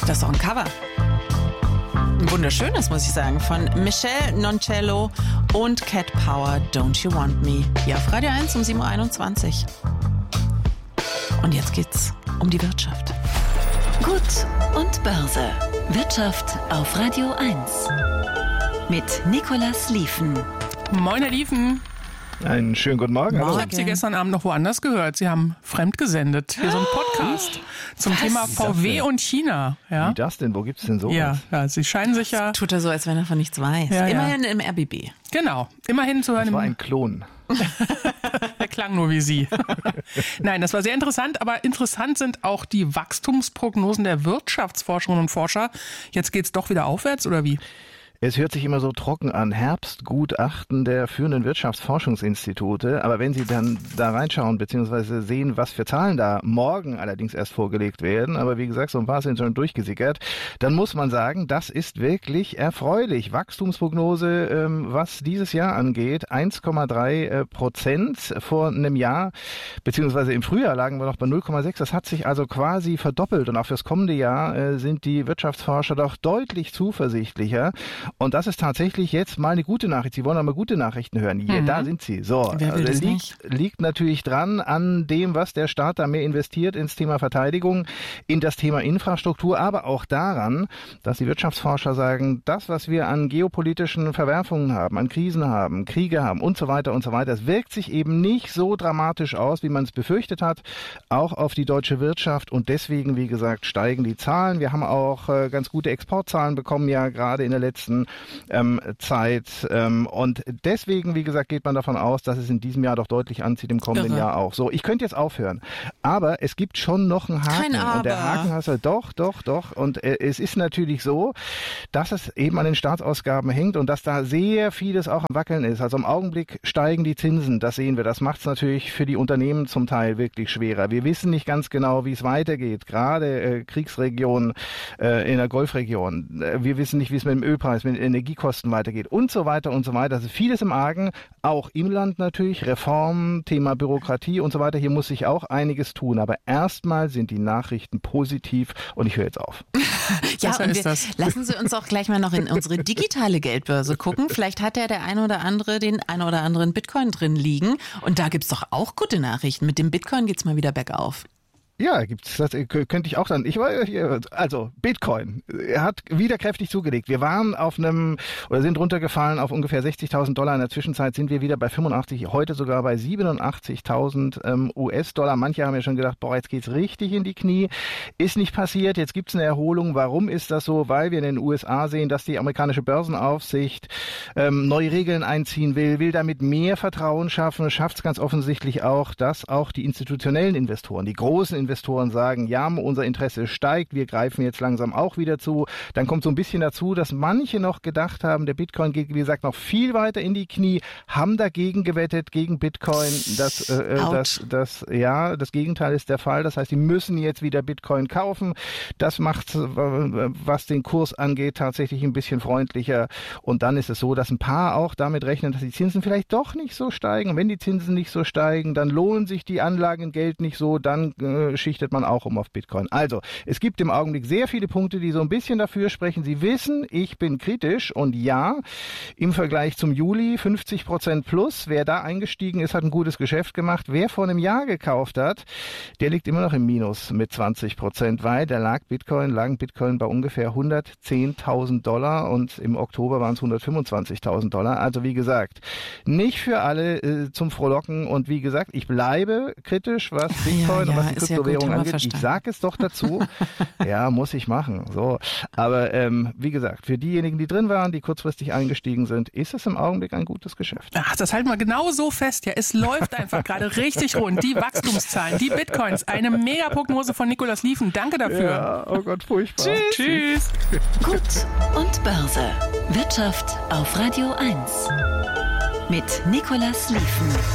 Das ist auch ein Cover. Ein wunderschönes, muss ich sagen, von Michelle Noncello und Cat Power, Don't You Want Me. Hier auf Radio 1 um 7.21 Uhr. Und jetzt geht's um die Wirtschaft. Gut und Börse. Wirtschaft auf Radio 1. Mit Nicolas Lieven. Moin, Herr Lieven. Einen schönen guten Morgen. Ich habe Sie gestern Abend noch woanders gehört. Sie haben fremdgesendet. Hier so ein Podcast zum Thema VW und China. Ja? Wie das denn? Wo gibt's denn sowas? Ja, Sie scheinen sich ja... Tut er so, als wenn er von nichts weiß. Ja, immerhin im RBB. Genau, immerhin zu hören. Das war ein Klon. Der klang nur wie Sie. Nein, das war sehr interessant, aber interessant sind auch die Wachstumsprognosen der Wirtschaftsforscherinnen und Forscher. Jetzt geht's doch wieder aufwärts, oder wie? Es hört sich immer so trocken an. Herbstgutachten der führenden Wirtschaftsforschungsinstitute. Aber wenn Sie dann da reinschauen bzw. sehen, was für Zahlen da morgen allerdings erst vorgelegt werden, aber wie gesagt, so ein paar sind schon durchgesickert, dann muss man sagen, das ist wirklich erfreulich. Wachstumsprognose, was dieses Jahr angeht, 1,3% vor einem Jahr, beziehungsweise im Frühjahr lagen wir noch bei 0,6. Das hat sich also quasi verdoppelt. Und auch fürs kommende Jahr sind die Wirtschaftsforscher doch deutlich zuversichtlicher. Und das ist tatsächlich jetzt mal eine gute Nachricht. Sie wollen aber gute Nachrichten hören. Hier, da sind sie. So, liegt natürlich dran an dem, was der Staat da mehr investiert ins Thema Verteidigung, in das Thema Infrastruktur, aber auch daran, dass die Wirtschaftsforscher sagen, das, was wir an geopolitischen Verwerfungen haben, an Krisen haben, Kriege haben und so weiter, das wirkt sich eben nicht so dramatisch aus, wie man es befürchtet hat, auch auf die deutsche Wirtschaft. Und deswegen, wie gesagt, steigen die Zahlen. Wir haben auch ganz gute Exportzahlen bekommen, ja gerade in der letzten Zeit. Und deswegen, wie gesagt, geht man davon aus, dass es in diesem Jahr doch deutlich anzieht, im kommenden Jahr auch. So, ich könnte jetzt aufhören. Aber es gibt schon noch einen Haken. Kein Aber. Und der Haken heißt doch. Und es ist natürlich so, dass es eben an den Staatsausgaben hängt und dass da sehr vieles auch am Wackeln ist. Also im Augenblick steigen die Zinsen, das sehen wir. Das macht es natürlich für die Unternehmen zum Teil wirklich schwerer. Wir wissen nicht ganz genau, wie es weitergeht. Gerade Kriegsregionen in der Golfregion. Wir wissen nicht, wie es mit dem Ölpreis, mit den Energiekosten weitergeht und so weiter. Also vieles im Argen, auch im Land natürlich, Reformen, Thema Bürokratie und so weiter. Hier muss sich auch einiges tun. Aber erstmal sind die Nachrichten positiv und ich höre jetzt auf. Ja, und lassen Sie uns auch gleich mal noch in unsere digitale Geldbörse gucken. Vielleicht hat ja der eine oder andere den ein oder anderen Bitcoin drin liegen. Und da gibt's doch auch gute Nachrichten. Mit dem Bitcoin geht's mal wieder bergauf. Ja, gibt's das, könnte ich auch dann. Also Bitcoin hat wieder kräftig zugelegt. Wir waren sind runtergefallen auf ungefähr $60.000. In der Zwischenzeit sind wir wieder bei 85, heute sogar bei 87.000 US-Dollar. Manche haben ja schon gedacht, jetzt geht's richtig in die Knie. Ist nicht passiert. Jetzt gibt's eine Erholung. Warum ist das so? Weil wir in den USA sehen, dass die amerikanische Börsenaufsicht neue Regeln einziehen will damit mehr Vertrauen schaffen. Schafft es ganz offensichtlich auch, dass auch die institutionellen Investoren, die großen Investoren sagen, ja, unser Interesse steigt, wir greifen jetzt langsam auch wieder zu. Dann kommt so ein bisschen dazu, dass manche noch gedacht haben, der Bitcoin geht, wie gesagt, noch viel weiter in die Knie, haben dagegen gewettet, gegen Bitcoin. Das Gegenteil ist der Fall. Das heißt, die müssen jetzt wieder Bitcoin kaufen. Das macht, was den Kurs angeht, tatsächlich ein bisschen freundlicher. Und dann ist es so, dass ein paar auch damit rechnen, dass die Zinsen vielleicht doch nicht so steigen. Und wenn die Zinsen nicht so steigen, dann lohnen sich die Anlagen in Geld nicht so, dann schichtet man auch auf Bitcoin. Also, es gibt im Augenblick sehr viele Punkte, die so ein bisschen dafür sprechen. Sie wissen, ich bin kritisch und ja, im Vergleich zum Juli 50% plus. Wer da eingestiegen ist, hat ein gutes Geschäft gemacht. Wer vor einem Jahr gekauft hat, der liegt immer noch im Minus mit 20%, weil lagen Bitcoin bei ungefähr $110.000 und im Oktober waren es $125.000. Also wie gesagt, nicht für alle zum Frohlocken und wie gesagt, ich bleibe kritisch, was Bitcoin und was die Kryptowährung angeht. Ich sage es doch dazu. Ja, muss ich machen. So, aber wie gesagt, für diejenigen, die drin waren, die kurzfristig eingestiegen sind, ist es im Augenblick ein gutes Geschäft. Ach, das halten wir genau so fest. Ja, es läuft einfach gerade richtig rund. Die Wachstumszahlen, die Bitcoins, eine Mega-Prognose von Nicolas Lieven. Danke dafür. Ja, oh Gott, furchtbar. Tschüss. Gut und Börse. Wirtschaft auf Radio 1. Mit Nicolas Lieven.